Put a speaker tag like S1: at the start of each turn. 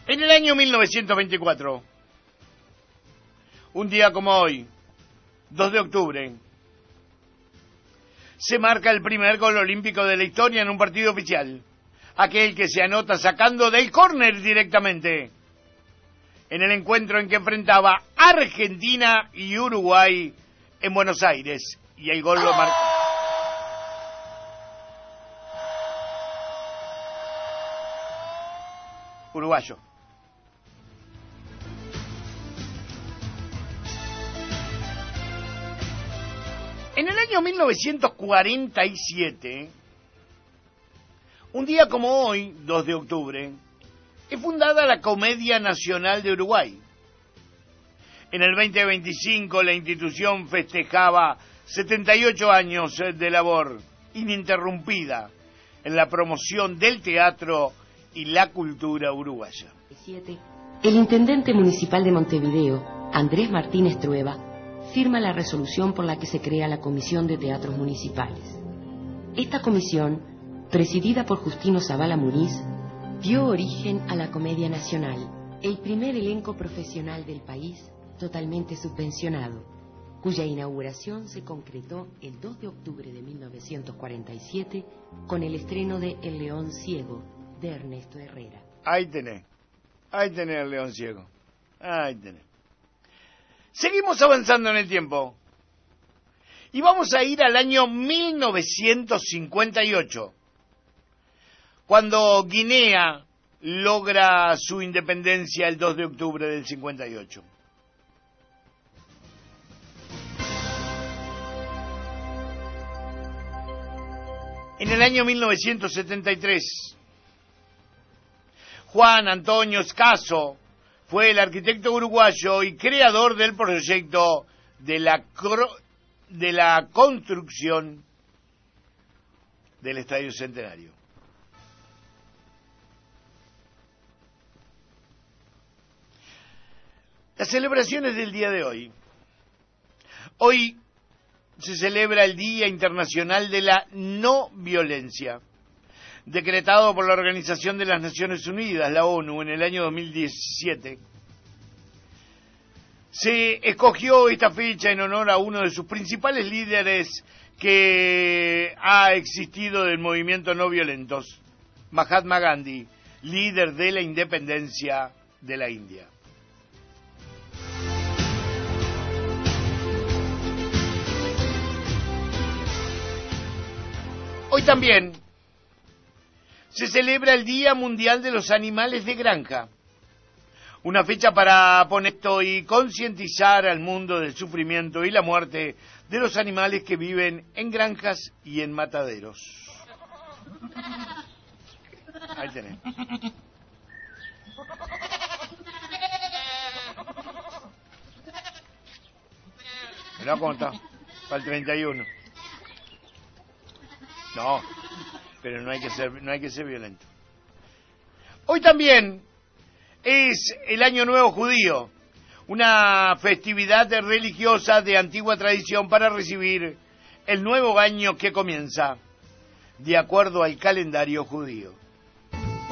S1: En el año 1924, un día como hoy, 2 de octubre, se marca el primer gol olímpico de la historia en un partido oficial, aquel que se anota sacando del córner directamente, en el encuentro en que enfrentaba Argentina y Uruguay en Buenos Aires, y el gol lo marcó. Uruguayo. En el año 1947, un día como hoy, 2 de octubre, es fundada la Comedia Nacional de Uruguay. En el 2025 la institución festejaba 78 años de labor ininterrumpida en la promoción del teatro y la cultura uruguaya.
S2: El intendente municipal de Montevideo, Andrés Martínez Trueba, firma la resolución por la que se crea la Comisión de Teatros Municipales. Esta comisión, presidida por Justino Zavala Muniz, dio origen a la Comedia Nacional, el primer elenco profesional del país totalmente subvencionado, cuya inauguración se concretó el 2 de octubre de 1947 con el estreno de El León Ciego, de Ernesto Herrera.
S1: Ahí tenés El León Ciego, ahí tenés. Seguimos avanzando en el tiempo y vamos a ir al año 1958, cuando Guinea logra su independencia el 2 de octubre del 58. En el año 1973, Juan Antonio Scasso fue el arquitecto uruguayo y creador del proyecto de la construcción del Estadio Centenario. Las celebraciones del día de hoy. Hoy se celebra el Día Internacional de la No Violencia, decretado por la Organización de las Naciones Unidas, la ONU, en el año 2017. Se escogió esta fecha en honor a uno de sus principales líderes que ha existido del movimiento no violentos, Mahatma Gandhi, líder de la independencia de la India. Hoy también se celebra el Día Mundial de los Animales de Granja, una fecha para poner esto y concientizar al mundo del sufrimiento y la muerte de los animales que viven en granjas y en mataderos. Ahí tenés. Mirá cómo está, para el 31. No, pero no hay que ser violento. Hoy también es el Año Nuevo Judío, una festividad religiosa de antigua tradición para recibir el nuevo año que comienza de acuerdo al calendario judío.